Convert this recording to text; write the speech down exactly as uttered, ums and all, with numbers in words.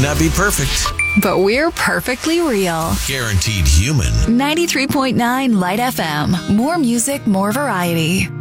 not be perfect. But we're perfectly real. Guaranteed human. ninety-three point nine Light F M. More music, more variety.